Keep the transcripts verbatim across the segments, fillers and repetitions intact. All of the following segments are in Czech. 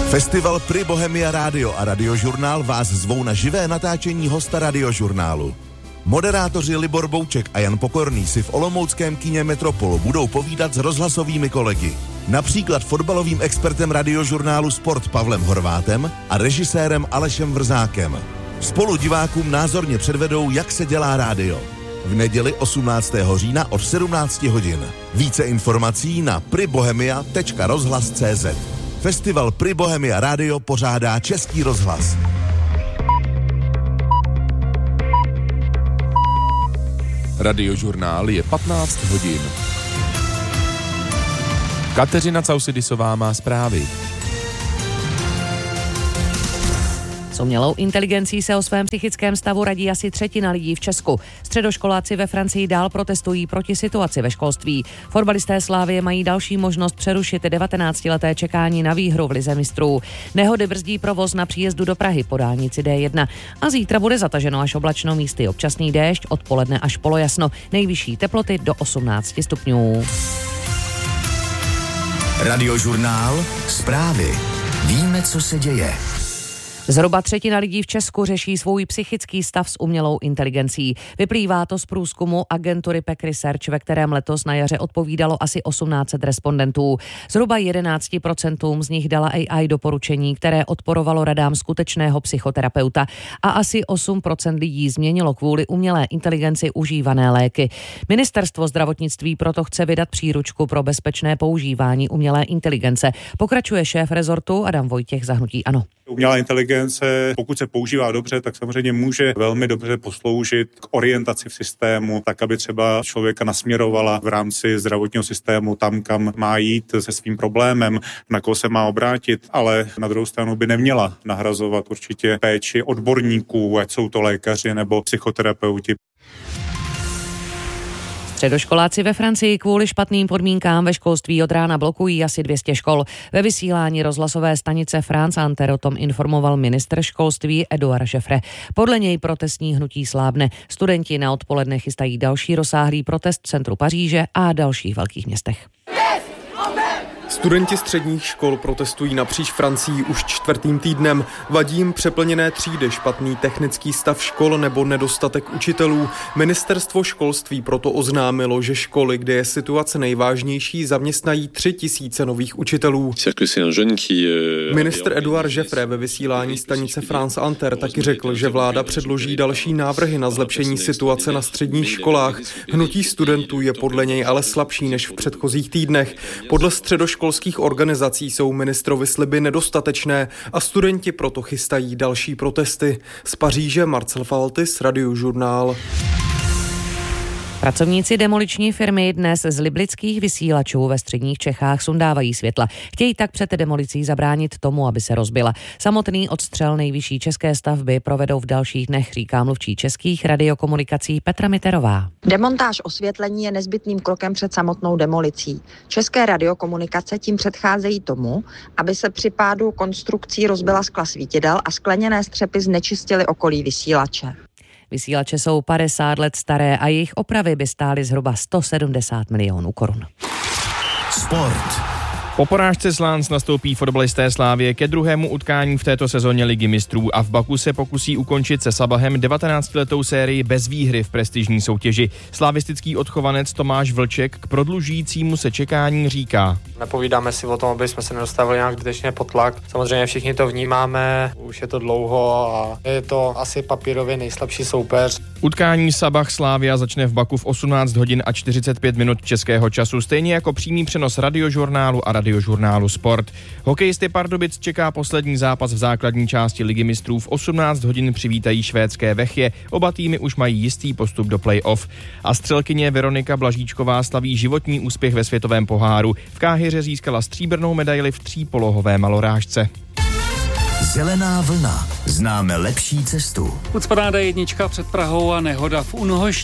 Festival Pri Bohemia Radio a Radiožurnál vás zvou na živé natáčení hosta Radiožurnálu. Moderátoři Libor Bouček a Jan Pokorný si v olomouckém kině Metropol budou povídat s rozhlasovými kolegy. Například fotbalovým expertem Radiožurnálu Sport Pavlem Horvátem a režisérem Alešem Vrzákem. Spolu divákům názorně předvedou, jak se dělá rádio. V neděli osmnáctého října od sedmnácti hodin. Více informací na pribohemia tečka rozhlas tečka cé zet. Festival Pri Bohemia Radio pořádá Český rozhlas. Radiožurnál je patnáct hodin. Kateřina Causidisová má zprávy. S umělou inteligencí se o svém psychickém stavu radí asi třetina lidí v Česku. Středoškoláci ve Francii dál protestují proti situaci ve školství. Fotbalisté Slavie mají další možnost přerušit devatenáctileté čekání na výhru v lize mistrů. Nehody brzdí provoz na příjezdu do Prahy po dálnici dé jedna. A zítra bude zataženo až oblačno, místy občasný déšť, odpoledne až polojasno. Nejvyšší teploty do osmnáct stupňů. Radiožurnál, zprávy. Víme, co se děje. Zhruba třetina lidí v Česku řeší svůj psychický stav s umělou inteligencí. Vyplývá to z průzkumu agentury P E C Research, ve kterém letos na jaře odpovídalo asi osmnáct set respondentů. Zhruba jedenáct procent z nich dala A I doporučení, které odporovalo radám skutečného psychoterapeuta, a asi osm procent lidí změnilo kvůli umělé inteligenci užívané léky. Ministerstvo zdravotnictví proto chce vydat příručku pro bezpečné používání umělé inteligence. Pokračuje šéf rezortu Adam Vojtěch za hnutí ANO. Umělá inteligence, pokud se používá dobře, tak samozřejmě může velmi dobře posloužit k orientaci v systému, tak aby třeba člověka nasměrovala v rámci zdravotního systému tam, kam má jít se svým problémem, na koho se má obrátit, ale na druhou stranu by neměla nahrazovat určitě péči odborníků, ať jsou to lékaři nebo psychoterapeuti. Středoškoláci ve Francii kvůli špatným podmínkám ve školství od rána blokují asi dvě stě škol. Ve vysílání rozhlasové stanice France Inter o tom informoval ministr školství Edouard Jeffre. Podle něj protestní hnutí slábne. Studenti na odpoledne chystají další rozsáhlý protest v centru Paříže a dalších velkých městech. Studenti středních škol protestují napříč Francií už čtvrtým týdnem. Vadí jim přeplněné třídy, špatný technický stav škol nebo nedostatek učitelů. Ministerstvo školství proto oznámilo, že školy, kde je situace nejvážnější, zaměstnají tři tisíce nových učitelů. Ministr Edouard Jeffre ve vysílání stanice France Inter taky řekl, že vláda předloží další návrhy na zlepšení situace na středních školách. Hnutí studentů je podle něj ale slabší než v předchozích týdnech. Podle středoškolských školských organizací jsou ministrovy sliby nedostatečné a studenti proto chystají další protesty. Z Paříže Marcel Faltis, Radiožurnál. Pracovníci demoliční firmy dnes z liblických vysílačů ve středních Čechách sundávají světla. Chtějí tak před demolicí zabránit tomu, aby se rozbila. Samotný odstřel nejvyšší české stavby provedou v dalších dnech, říká mluvčí Českých radiokomunikací Petra Miterová. Demontáž osvětlení je nezbytným krokem před samotnou demolicí. České radiokomunikace tím předcházejí tomu, aby se při pádu konstrukcí rozbila skla svítidel a skleněné střepy znečistily okolí vysílače. Vysílače jsou padesát let staré a jejich opravy by stály zhruba sto sedmdesát milionů korun. Sport. Po porážce s Lens nastoupí fotbalisté Slavie ke druhému utkání v této sezóně Ligy mistrů a v Baku se pokusí ukončit se Sabahem devatenáctiletou sérii bez výhry v prestižní soutěži. Slavistický odchovanec Tomáš Vlček k prodlužujícímu se čekání říká: Nepovídáme si o tom, aby jsme se nedostavili nějak zbytečně pod tlak. Samozřejmě všichni to vnímáme, už je to dlouho a je to asi papírově nejslabší soupeř. Utkání Sabah Slavia začne v Baku v osmnáct hodin a čtyřicet pět minut českého času, stejně jako přímý přenos Radiožurnálu a Radiožurnálu Sport. Hokejisty Pardubic čeká poslední zápas v základní části Ligy mistrů. V osmnáct hodin přivítají švédské Vechje. Oba týmy už mají jistý postup do play-off. A střelkyně Veronika Blažíčková slaví životní úspěch ve světovém poháru. V Káhiře získala stříbrnou medaili v třípolohové malorážce. Zelená vlna. Známe lepší cestu. Ucpaná dé jedna před Prahou a nehoda v Unohošti.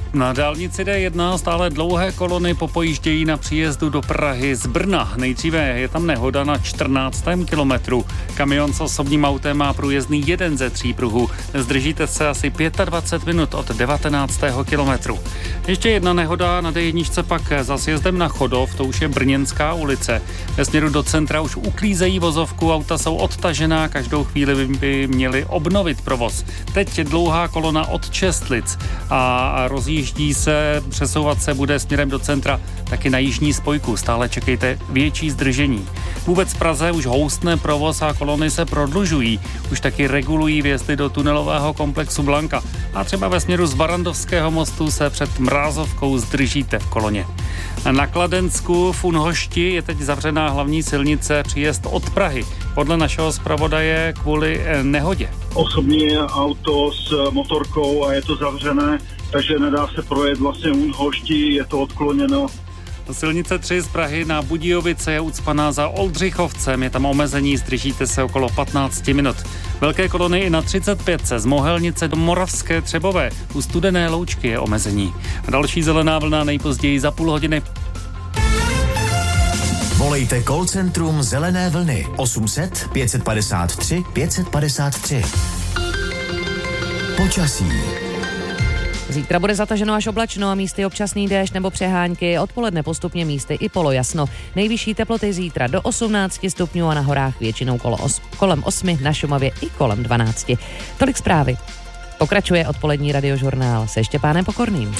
Na dálnici D jedna stále dlouhé kolony popojíždějí na příjezdu do Prahy z Brna. Nejdříve je tam nehoda na čtrnáctém kilometru. Kamion s osobním autem má průjezdný jeden ze tří pruhů. Zdržíte se asi dvacet pět minut od devatenáctého kilometru. Ještě jedna nehoda na D jedna pak za sjezdem na Chodov, to už je Brněnská ulice. Ve směru do centra už uklízejí vozovku, auta jsou odtažená, každou chvíli by měli obnovit provoz. Teď dlouhá kolona od Čestlic a rozjíždí se, přesouvat se bude směrem do centra taky na jižní spojku. Stále čekejte větší zdržení. Vůbec v Praze už houstne provoz a kolony se prodlužují. Už taky regulují vjezdy do tunelového komplexu Blanka. A třeba ve směru z Barandovského mostu se před Mrázovkou zdržíte v koloně. Na Kladensku v Unhošti je teď zavřená hlavní silnice příjezd od Prahy. Podle našeho zpravodaje kvůli nehodě. Osobní auto s motorkou a je to zavřené, takže nedá se projet vlastně Unhošti, je to odkloněno. Silnice tři z Prahy na Budějovice je ucpaná za Oldřichovcem, je tam omezení, zdržíte se okolo patnáct minut. Velké kolony i na třicet pět z Mohelnice do Moravské Třebové, u Studené Loučky je omezení. A další zelená vlna nejpozději za půl hodiny. Volejte call centrum Zelené vlny osm set pět padesát tři pět padesát tři. Počasí. Zítra bude zataženo až oblačno a místy občasný déšť nebo přehánky, odpoledne postupně místy i polojasno. Nejvyšší teploty zítra do osmnáct stupňů a na horách většinou kolo os, kolem osmi, na Šumavě i kolem dvanáct. Tolik zprávy. Pokračuje odpolední radiožurnál se Štěpánem Pokorným.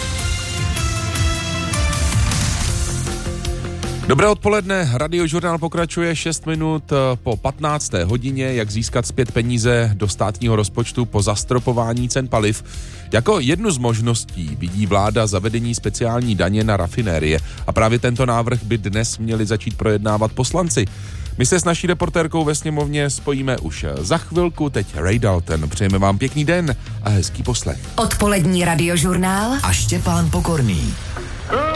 Dobré odpoledne, radiožurnál pokračuje šest minut po patnácté hodině, jak získat zpět peníze do státního rozpočtu po zastropování cen paliv. Jako jednu z možností vidí vláda zavedení speciální daně na rafinérie a právě tento návrh by dnes měli začít projednávat poslanci. My se s naší reportérkou ve sněmovně spojíme už za chvilku, teď Ray Dalton. Přejeme vám pěkný den a hezký poslech. Odpolední radiožurnál a Štěpán Pokorný.